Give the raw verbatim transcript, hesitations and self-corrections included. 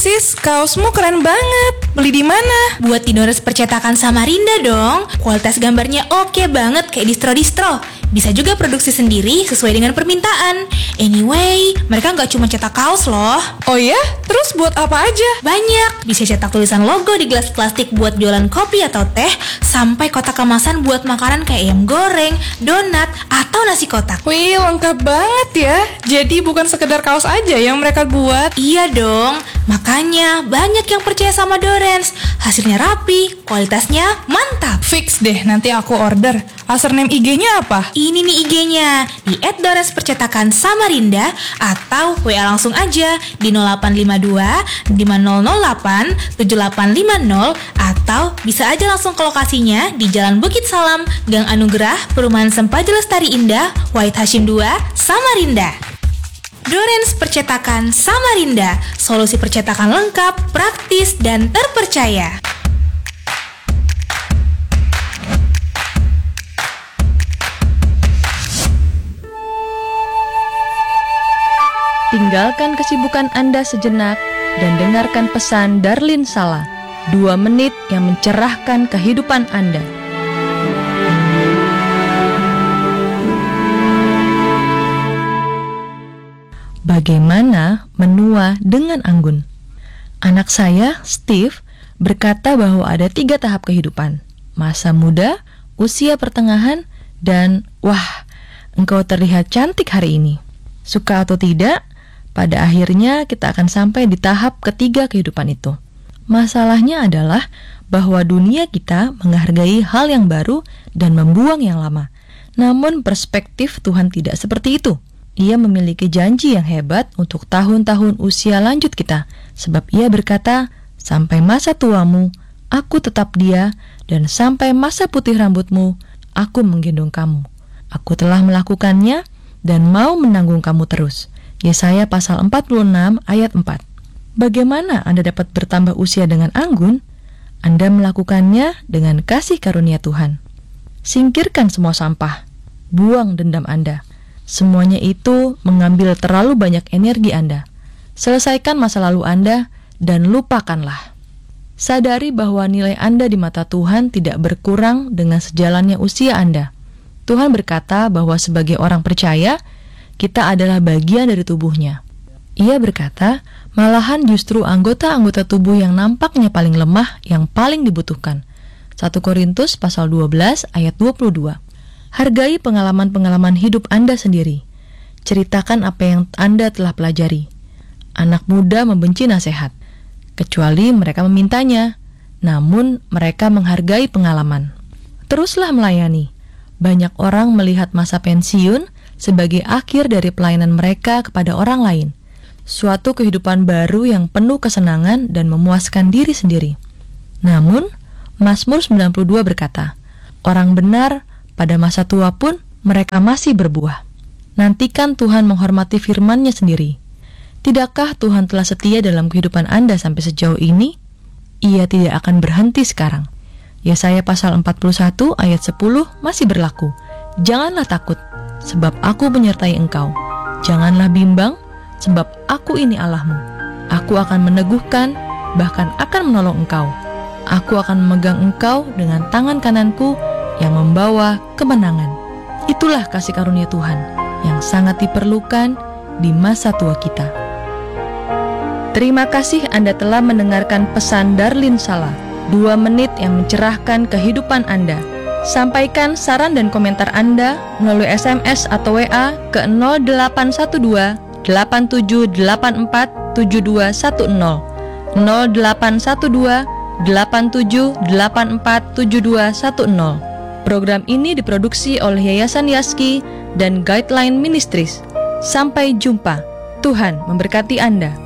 Sis, kaosmu keren banget. Beli di mana? Buat di Dores Percetakan Samarinda dong. Kualitas gambarnya oke banget kayak distro-distro. Bisa juga produksi sendiri sesuai dengan permintaan. Anyway, mereka nggak cuma cetak kaos loh. Oh ya? Terus buat apa aja? Banyak. Bisa cetak tulisan logo di gelas plastik buat jualan kopi atau teh, sampai kotak kemasan buat makanan kayak ayam goreng, donat, atau nasi kotak. Wih, lengkap banget ya. Jadi bukan sekedar kaos aja yang mereka buat. Iya dong. Makanya banyak yang percaya sama Dorens. Hasilnya rapi, kualitasnya mantap. Fix deh, nanti aku order. Username I G-nya apa? Ini nih I G-nya di et dores percetakan samarinda atau W A langsung aja di nol delapan lima dua lima nol nol delapan tujuh delapan lima nol atau bisa aja langsung ke lokasinya di Jalan Bukit Salam, Gang Anugerah, Perumahan Sempaja Lestari Indah, Wahid Hashim dua, Samarinda. Dorens Percetakan Samarinda, solusi percetakan lengkap, praktis, dan terpercaya. Tinggalkan kesibukan Anda sejenak dan dengarkan pesan Darlin Sala, dua menit yang mencerahkan kehidupan Anda. Bagaimana menua dengan anggun? Anak saya, Steve, berkata bahwa ada tiga tahap kehidupan: masa muda, usia pertengahan, dan wah, engkau terlihat cantik hari ini. Suka atau tidak, pada akhirnya kita akan sampai di tahap ketiga kehidupan itu. Masalahnya adalah bahwa dunia kita menghargai hal yang baru dan membuang yang lama. Namun perspektif Tuhan tidak seperti itu. Ia memiliki janji yang hebat untuk tahun-tahun usia lanjut kita, sebab Ia berkata, sampai masa tuamu, aku tetap dia, dan sampai masa putih rambutmu, aku menggendong kamu. Aku telah melakukannya dan mau menanggung kamu terus. Yesaya pasal empat puluh enam ayat empat. Bagaimana Anda dapat bertambah usia dengan anggun? Anda melakukannya dengan kasih karunia Tuhan. Singkirkan semua sampah, buang dendam Anda. Semuanya itu mengambil terlalu banyak energi Anda. Selesaikan masa lalu Anda dan lupakanlah. Sadari bahwa nilai Anda di mata Tuhan tidak berkurang dengan sejalannya usia Anda. Tuhan berkata bahwa sebagai orang percaya, kita adalah bagian dari tubuhnya. Ia berkata, malahan justru anggota-anggota tubuh yang nampaknya paling lemah yang paling dibutuhkan. satu Korintus pasal dua belas ayat dua puluh dua. Hargai pengalaman-pengalaman hidup Anda sendiri. Ceritakan apa yang Anda telah pelajari. Anak muda membenci nasihat, kecuali mereka memintanya. Namun mereka menghargai pengalaman. Teruslah melayani. Banyak orang melihat masa pensiun sebagai akhir dari pelayanan mereka kepada orang lain. Suatu kehidupan baru yang penuh kesenangan dan memuaskan diri sendiri. Namun, Mazmur sembilan puluh dua berkata, orang benar pada masa tua pun mereka masih berbuah. Nantikan Tuhan menghormati firman-Nya sendiri. Tidakkah Tuhan telah setia dalam kehidupan Anda sampai sejauh ini? Ia tidak akan berhenti sekarang. Yesaya pasal empat puluh satu ayat sepuluh masih berlaku. Janganlah takut, sebab aku menyertai engkau. Janganlah bimbang, sebab aku ini Allahmu. Aku akan meneguhkan, bahkan akan menolong engkau. Aku akan memegang engkau dengan tangan kananku yang membawa kemenangan. Itulah kasih karunia Tuhan yang sangat diperlukan di masa tua kita. Terima kasih Anda telah mendengarkan pesan Darlin Sala, dua menit yang mencerahkan kehidupan Anda. Sampaikan saran dan komentar Anda melalui S M S atau W A ke nol delapan satu dua delapan tujuh delapan empat tujuh dua satu nol nol delapan satu dua delapan tujuh delapan empat tujuh dua satu nol. Program ini diproduksi oleh Yayasan Yaski dan Guideline Ministries. Sampai jumpa. Tuhan memberkati Anda.